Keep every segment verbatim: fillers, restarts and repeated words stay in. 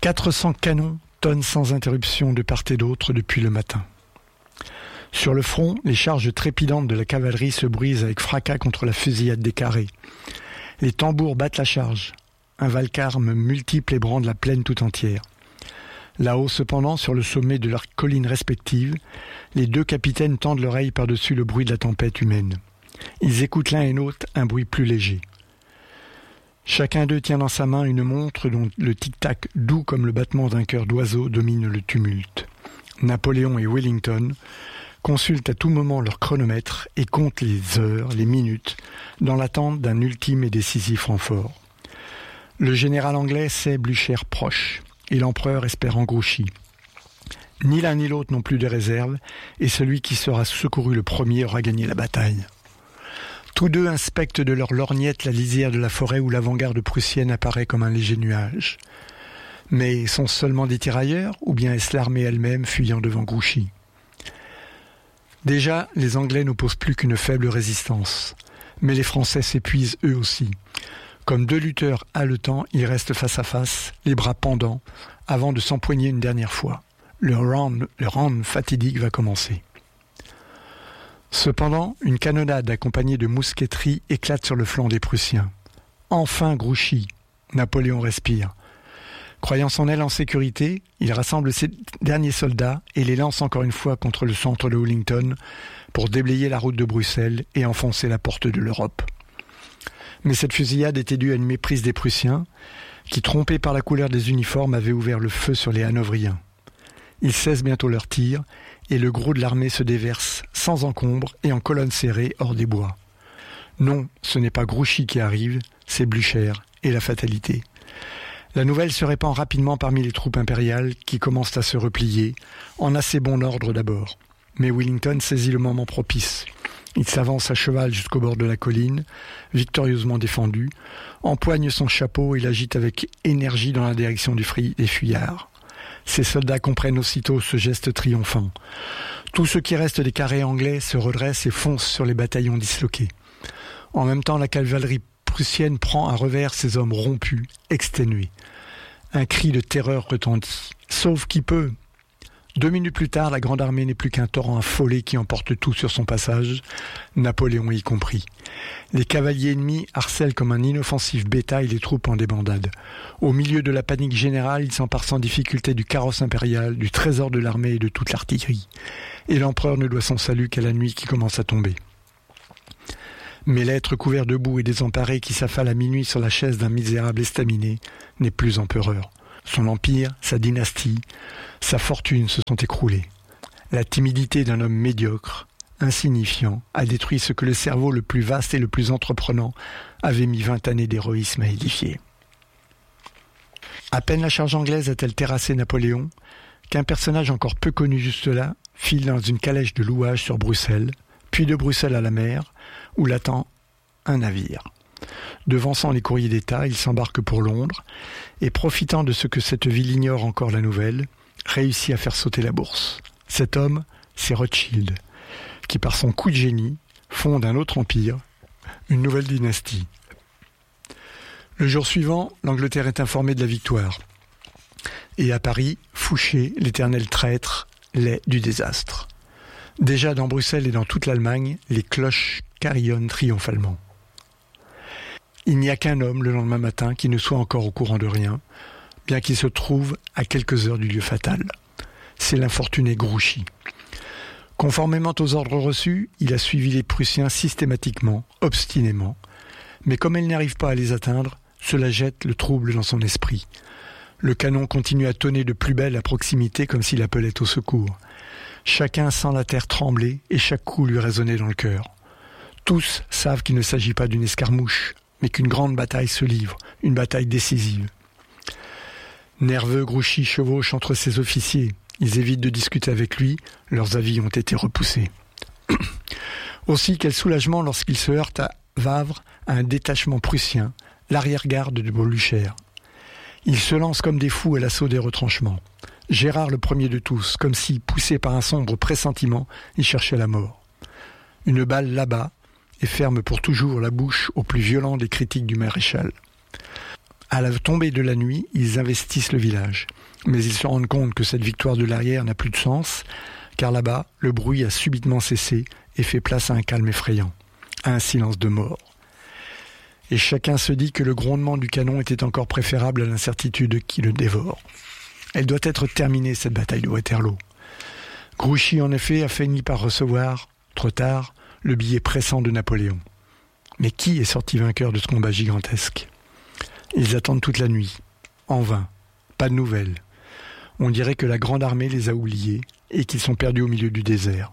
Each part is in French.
quatre cents canons tonnent sans interruption de part et d'autre depuis le matin. Sur le front, les charges trépidantes de la cavalerie se brisent avec fracas contre la fusillade des carrés. Les tambours battent la charge. Un vacarme multiple ébranle la plaine tout entière. Là-haut, cependant, sur le sommet de leurs collines respectives, les deux capitaines tendent l'oreille par-dessus le bruit de la tempête humaine. Ils écoutent l'un et l'autre un bruit plus léger. Chacun d'eux tient dans sa main une montre dont le tic-tac, doux comme le battement d'un cœur d'oiseau, domine le tumulte. Napoléon et Wellington consultent à tout moment leur chronomètre et comptent les heures, les minutes, dans l'attente d'un ultime et décisif renfort. Le général anglais sait Blücher proche, et l'empereur espérant Grouchy. Ni l'un ni l'autre n'ont plus de réserve, et celui qui sera secouru le premier aura gagné la bataille. Tous deux inspectent de leur lorgnette la lisière de la forêt où l'avant-garde prussienne apparaît comme un léger nuage. Mais sont seulement des tirailleurs, ou bien est-ce l'armée elle-même fuyant devant Grouchy ? Déjà, les Anglais n'opposent plus qu'une faible résistance, mais les Français s'épuisent eux aussi. Comme deux lutteurs haletants, ils restent face à face, les bras pendants, avant de s'empoigner une dernière fois. Le round, le round fatidique va commencer. Cependant, une canonnade accompagnée de mousqueterie éclate sur le flanc des Prussiens. Enfin Grouchy. Napoléon respire. Croyant son aile en sécurité, il rassemble ses derniers soldats et les lance encore une fois contre le centre de Wellington pour déblayer la route de Bruxelles et enfoncer la porte de l'Europe. Mais cette fusillade était due à une méprise des Prussiens, qui, trompés par la couleur des uniformes, avaient ouvert le feu sur les Hanovriens. Ils cessent bientôt leurs tirs, et le gros de l'armée se déverse, sans encombre et en colonne serrée hors des bois. Non, ce n'est pas Grouchy qui arrive, c'est Blücher et la fatalité. La nouvelle se répand rapidement parmi les troupes impériales, qui commencent à se replier, en assez bon ordre d'abord. Mais Wellington saisit le moment propice. Il s'avance à cheval jusqu'au bord de la colline, victorieusement défendu, empoigne son chapeau et l'agite avec énergie dans la direction du fri- des fuyards. Ses soldats comprennent aussitôt ce geste triomphant. Tout ce qui reste des carrés anglais se redresse et fonce sur les bataillons disloqués. En même temps, la cavalerie prussienne prend à revers ses hommes rompus, exténués. Un cri de terreur retentit. « Sauve qui peut !» Deux minutes plus tard, la grande armée n'est plus qu'un torrent affolé qui emporte tout sur son passage, Napoléon y compris. Les cavaliers ennemis harcèlent comme un inoffensif bétail les troupes en débandade. Au milieu de la panique générale, ils s'emparent sans difficulté du carrosse impérial, du trésor de l'armée et de toute l'artillerie. Et l'empereur ne doit son salut qu'à la nuit qui commence à tomber. Mais l'être couvert de boue et désemparé qui s'affale à minuit sur la chaise d'un misérable estaminet n'est plus empereur. Son empire, sa dynastie, sa fortune se sont écroulés. La timidité d'un homme médiocre, insignifiant, a détruit ce que le cerveau le plus vaste et le plus entreprenant avait mis vingt années d'héroïsme à édifier. À peine la charge anglaise a-t-elle terrassé Napoléon, qu'un personnage encore peu connu juste là file dans une calèche de louage sur Bruxelles, puis de Bruxelles à la mer, où l'attend un navire. Devançant les courriers d'État, il s'embarque pour Londres et, profitant de ce que cette ville ignore encore la nouvelle, réussit à faire sauter la bourse. Cet homme, c'est Rothschild, qui par son coup de génie fonde un autre empire, une nouvelle dynastie. Le jour suivant, l'Angleterre est informée de la victoire. Et à Paris, Fouché, l'éternel traître, l'est du désastre. Déjà dans Bruxelles et dans toute l'Allemagne, les cloches carillonnent triomphalement. Il n'y a qu'un homme le lendemain matin qui ne soit encore au courant de rien, bien qu'il se trouve à quelques heures du lieu fatal. C'est l'infortuné Grouchy. Conformément aux ordres reçus, il a suivi les Prussiens systématiquement, obstinément, mais comme il n'arrive pas à les atteindre, cela jette le trouble dans son esprit. Le canon continue à tonner de plus belle à proximité comme s'il appelait au secours. Chacun sent la terre trembler et chaque coup lui résonnait dans le cœur. Tous savent qu'il ne s'agit pas d'une escarmouche, mais qu'une grande bataille se livre, une bataille décisive. Nerveux, Grouchy chevauche entre ses officiers. Ils évitent de discuter avec lui, leurs avis ont été repoussés. Aussi, quel soulagement lorsqu'il se heurte à Wavre à un détachement prussien, l'arrière-garde de Blücher. Ils se lancent comme des fous à l'assaut des retranchements. Gérard le premier de tous, comme si, poussé par un sombre pressentiment, il cherchait la mort. Une balle là-bas, et ferme pour toujours la bouche au plus violent des critiques du maréchal. À la tombée de la nuit, ils investissent le village. Mais ils se rendent compte que cette victoire de l'arrière n'a plus de sens, car là-bas, le bruit a subitement cessé et fait place à un calme effrayant, à un silence de mort. Et chacun se dit que le grondement du canon était encore préférable à l'incertitude qui le dévore. Elle doit être terminée, cette bataille de Waterloo. Grouchy, en effet, a fini par recevoir, trop tard, le billet pressant de Napoléon. Mais qui est sorti vainqueur de ce combat gigantesque ? Ils attendent toute la nuit, en vain, pas de nouvelles. On dirait que la grande armée les a oubliés et qu'ils sont perdus au milieu du désert.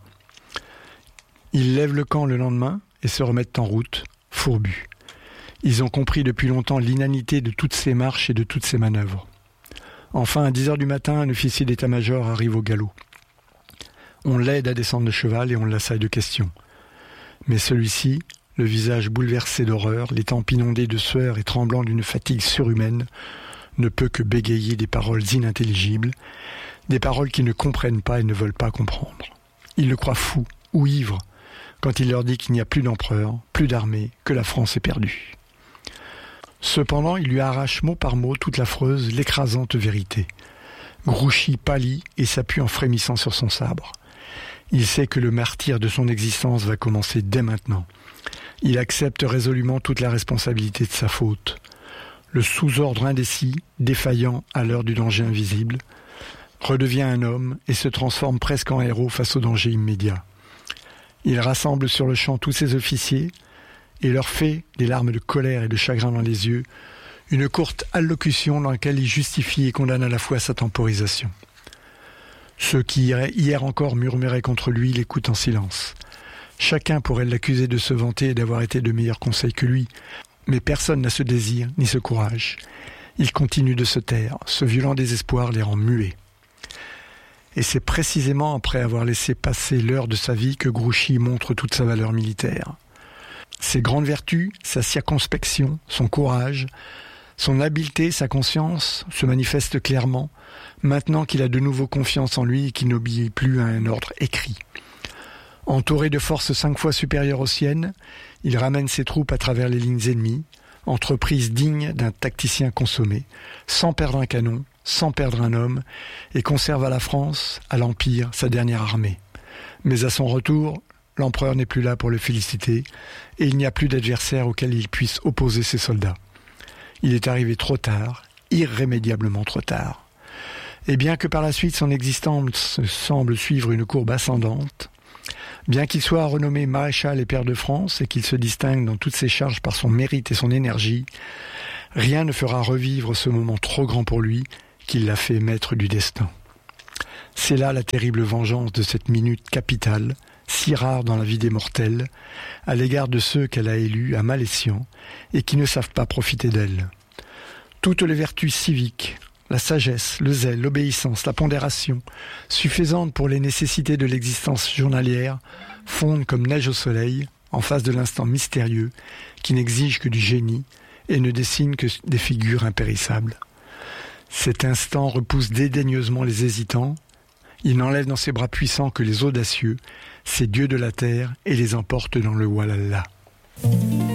Ils lèvent le camp le lendemain et se remettent en route, fourbus. Ils ont compris depuis longtemps l'inanité de toutes ces marches et de toutes ces manœuvres. Enfin, à dix heures du matin, un officier d'état-major arrive au galop. On l'aide à descendre de cheval et on l'assaille de questions. Mais celui-ci, le visage bouleversé d'horreur, les tempes inondées de sueur et tremblant d'une fatigue surhumaine, ne peut que bégayer des paroles inintelligibles, des paroles qu'ils ne comprennent pas et ne veulent pas comprendre. Ils le croient fou ou ivre quand il leur dit qu'il n'y a plus d'empereur, plus d'armée, que la France est perdue. Cependant, il lui arrache mot par mot toute l'affreuse, l'écrasante vérité. Grouchy pâlit et s'appuie en frémissant sur son sabre. Il sait que le martyre de son existence va commencer dès maintenant. Il accepte résolument toute la responsabilité de sa faute. Le sous-ordre indécis, défaillant à l'heure du danger invisible, redevient un homme et se transforme presque en héros face au danger immédiat. Il rassemble sur le champ tous ses officiers et leur fait, des larmes de colère et de chagrin dans les yeux, une courte allocution dans laquelle il justifie et condamne à la fois sa temporisation. Ceux qui hier encore murmuraient contre lui l'écoutent en silence. Chacun pourrait l'accuser de se vanter et d'avoir été de meilleurs conseils que lui, mais personne n'a ce désir ni ce courage. Il continue de se taire, ce violent désespoir les rend muets. Et c'est précisément après avoir laissé passer l'heure de sa vie que Grouchy montre toute sa valeur militaire. Ses grandes vertus, sa circonspection, son courage, son habileté, sa conscience se manifestent clairement, maintenant qu'il a de nouveau confiance en lui et qu'il n'obéit plus à un ordre écrit. Entouré de forces cinq fois supérieures aux siennes, il ramène ses troupes à travers les lignes ennemies, entreprise digne d'un tacticien consommé, sans perdre un canon, sans perdre un homme, et conserve à la France, à l'Empire, sa dernière armée. Mais à son retour, l'empereur n'est plus là pour le féliciter, et il n'y a plus d'adversaire auquel il puisse opposer ses soldats. Il est arrivé trop tard, irrémédiablement trop tard. Et bien que par la suite son existence semble suivre une courbe ascendante, bien qu'il soit renommé maréchal et pair de France et qu'il se distingue dans toutes ses charges par son mérite et son énergie, rien ne fera revivre ce moment trop grand pour lui qui l'a fait maître du destin. C'est là la terrible vengeance de cette minute capitale, si rare dans la vie des mortels, à l'égard de ceux qu'elle a élus à mal escient et qui ne savent pas profiter d'elle. Toutes les vertus civiques, la sagesse, le zèle, l'obéissance, la pondération, suffisantes pour les nécessités de l'existence journalière, fondent comme neige au soleil, en face de l'instant mystérieux, qui n'exige que du génie et ne dessine que des figures impérissables. Cet instant repousse dédaigneusement les hésitants, il n'enlève dans ses bras puissants que les audacieux, ces dieux de la terre, et les emporte dans le Walhalla.